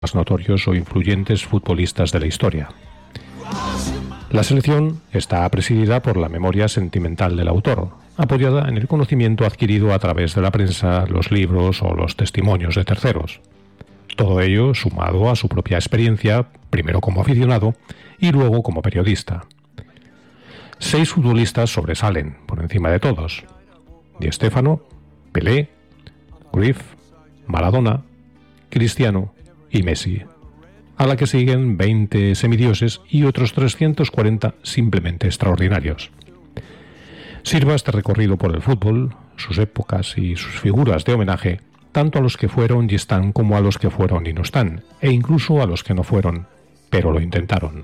más notorios o influyentes futbolistas de la historia. La selección está presidida por la memoria sentimental del autor, apoyada en el conocimiento adquirido a través de la prensa, los libros o los testimonios de terceros. Todo ello sumado a su propia experiencia, primero como aficionado y luego como periodista. 6 futbolistas sobresalen por encima de todos: Di Stéfano, Pelé, Cruyff, Maradona, Cristiano y Messi, a la que siguen 20 semidioses y otros 340 simplemente extraordinarios. Sirva este recorrido por el fútbol, sus épocas y sus figuras de homenaje, tanto a los que fueron y están como a los que fueron y no están, e incluso a los que no fueron, pero lo intentaron.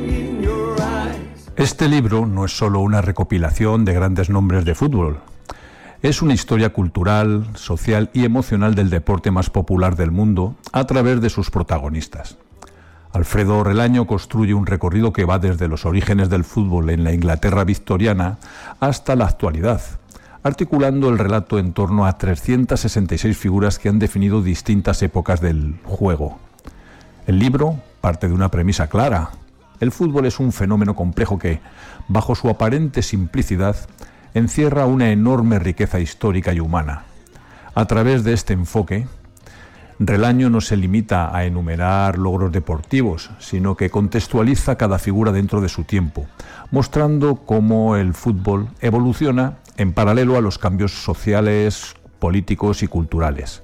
Este libro no es solo una recopilación de grandes nombres de fútbol. Es una historia cultural, social y emocional del deporte más popular del mundo a través de sus protagonistas. Alfredo Relaño construye un recorrido que va desde los orígenes del fútbol en la Inglaterra victoriana hasta la actualidad, articulando el relato en torno a 366 figuras que han definido distintas épocas del juego. El libro parte de una premisa clara: el fútbol es un fenómeno complejo que, bajo su aparente simplicidad, encierra una enorme riqueza histórica y humana. A través de este enfoque, Relaño no se limita a enumerar logros deportivos, sino que contextualiza cada figura dentro de su tiempo, mostrando cómo el fútbol evoluciona en paralelo a los cambios sociales, políticos y culturales.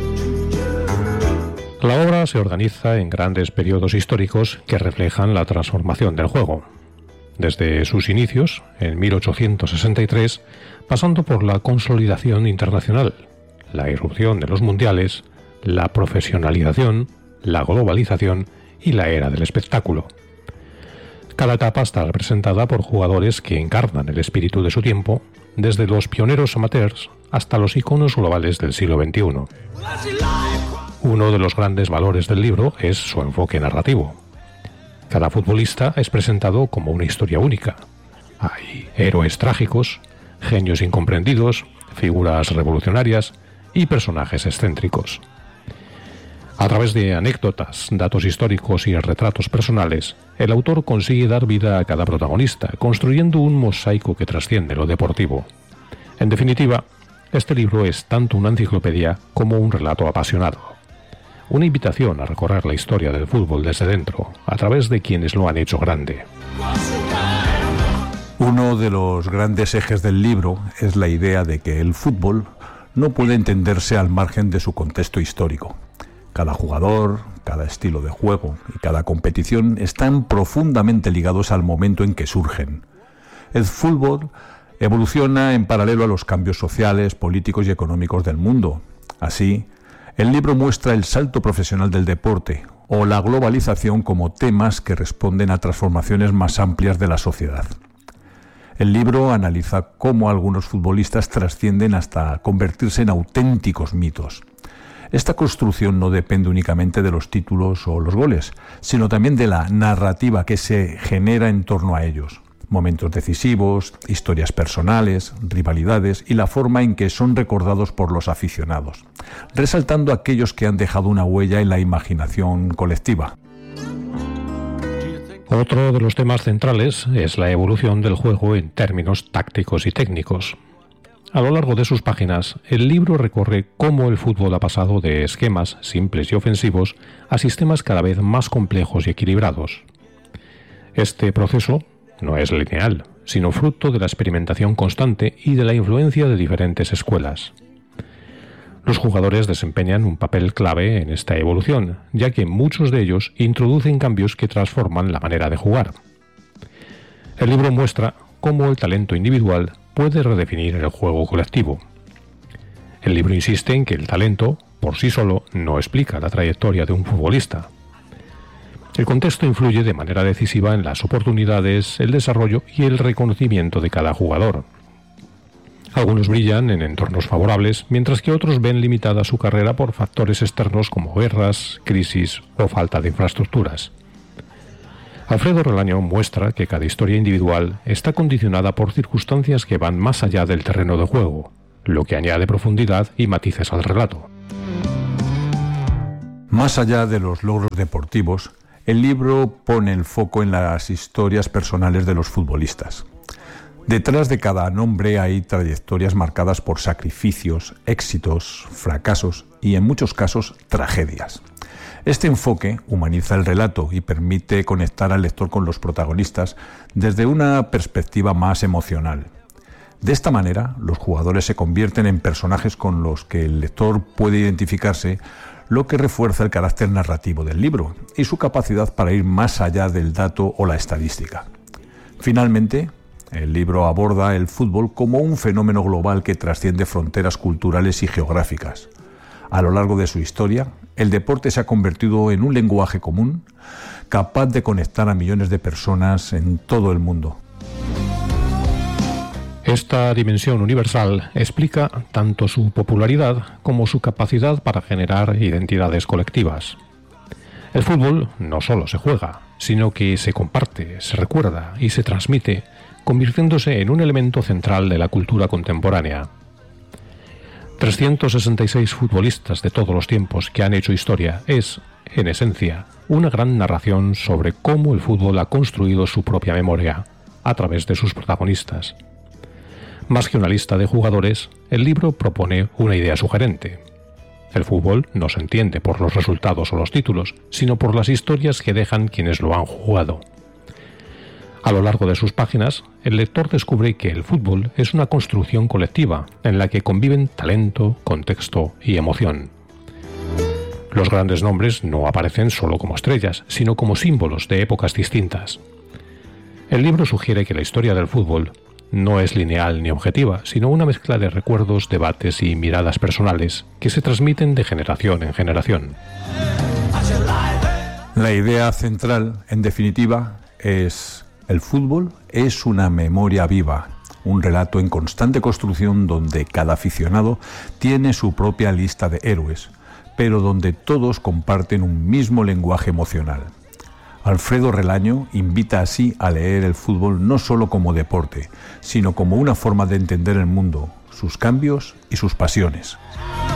La obra se organiza en grandes periodos históricos que reflejan la transformación del juego. Desde sus inicios, en 1863, pasando por la consolidación internacional, la irrupción de los mundiales, la profesionalización, la globalización y la era del espectáculo. Cada etapa está representada por jugadores que encarnan el espíritu de su tiempo, desde los pioneros amateurs hasta los iconos globales del siglo XXI. Uno de los grandes valores del libro es su enfoque narrativo. Cada futbolista es presentado como una historia única. Hay héroes trágicos, genios incomprendidos, figuras revolucionarias y personajes excéntricos. A través de anécdotas, datos históricos y retratos personales, el autor consigue dar vida a cada protagonista, construyendo un mosaico que trasciende lo deportivo. En definitiva, este libro es tanto una enciclopedia como un relato apasionado. Una invitación a recorrer la historia del fútbol desde dentro, a través de quienes lo han hecho grande. Uno de los grandes ejes del libro es la idea de que el fútbol no puede entenderse al margen de su contexto histórico. Cada jugador, cada estilo de juego y cada competición están profundamente ligados al momento en que surgen. El fútbol evoluciona en paralelo a los cambios sociales, políticos y económicos del mundo. Así, el libro muestra el salto profesional del deporte o la globalización como temas que responden a transformaciones más amplias de la sociedad. El libro analiza cómo algunos futbolistas trascienden hasta convertirse en auténticos mitos. Esta construcción no depende únicamente de los títulos o los goles, sino también de la narrativa que se genera en torno a ellos. Momentos decisivos, historias personales, rivalidades y la forma en que son recordados por los aficionados, resaltando aquellos que han dejado una huella en la imaginación colectiva. Otro de los temas centrales es la evolución del juego en términos tácticos y técnicos. A lo largo de sus páginas, el libro recorre cómo el fútbol ha pasado de esquemas simples y ofensivos a sistemas cada vez más complejos y equilibrados. Este proceso no es lineal, sino fruto de la experimentación constante y de la influencia de diferentes escuelas. Los jugadores desempeñan un papel clave en esta evolución, ya que muchos de ellos introducen cambios que transforman la manera de jugar. El libro muestra cómo el talento individual puede redefinir el juego colectivo. El libro insiste en que el talento, por sí solo, no explica la trayectoria de un futbolista. El contexto influye de manera decisiva en las oportunidades, el desarrollo y el reconocimiento de cada jugador. Algunos brillan en entornos favorables, mientras que otros ven limitada su carrera por factores externos como guerras, crisis o falta de infraestructuras. Alfredo Relaño muestra que cada historia individual está condicionada por circunstancias que van más allá del terreno de juego, lo que añade profundidad y matices al relato. Más allá de los logros deportivos, el libro pone el foco en las historias personales de los futbolistas. Detrás de cada nombre hay trayectorias marcadas por sacrificios, éxitos, fracasos y, en muchos casos, tragedias. Este enfoque humaniza el relato y permite conectar al lector con los protagonistas desde una perspectiva más emocional. De esta manera, los jugadores se convierten en personajes con los que el lector puede identificarse, lo que refuerza el carácter narrativo del libro y su capacidad para ir más allá del dato o la estadística. Finalmente, el libro aborda el fútbol como un fenómeno global que trasciende fronteras culturales y geográficas. A lo largo de su historia, el deporte se ha convertido en un lenguaje común, capaz de conectar a millones de personas en todo el mundo. Esta dimensión universal explica tanto su popularidad como su capacidad para generar identidades colectivas. El fútbol no solo se juega, sino que se comparte, se recuerda y se transmite, convirtiéndose en un elemento central de la cultura contemporánea. 366 futbolistas de todos los tiempos que han hecho historia es, en esencia, una gran narración sobre cómo el fútbol ha construido su propia memoria, a través de sus protagonistas. Más que una lista de jugadores, el libro propone una idea sugerente. El fútbol no se entiende por los resultados o los títulos, sino por las historias que dejan quienes lo han jugado. A lo largo de sus páginas, el lector descubre que el fútbol es una construcción colectiva en la que conviven talento, contexto y emoción. Los grandes nombres no aparecen solo como estrellas, sino como símbolos de épocas distintas. El libro sugiere que la historia del fútbol no es lineal ni objetiva, sino una mezcla de recuerdos, debates y miradas personales que se transmiten de generación en generación. La idea central, en definitiva, es: el fútbol es una memoria viva, un relato en constante construcción donde cada aficionado tiene su propia lista de héroes, pero donde todos comparten un mismo lenguaje emocional. Alfredo Relaño invita así a leer el fútbol no solo como deporte, sino como una forma de entender el mundo, sus cambios y sus pasiones.